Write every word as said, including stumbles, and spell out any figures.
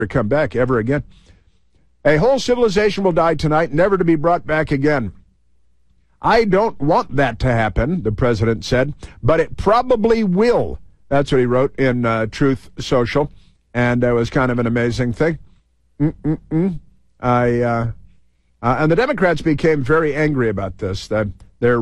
come back ever again. A whole civilization will die tonight, never to be brought back again. I don't want that to happen, the president said, but it probably will. That's what he wrote in uh, Truth Social, and it was kind of an amazing thing. Mm-mm-mm. I, uh, uh, and the Democrats became very angry about this. That they're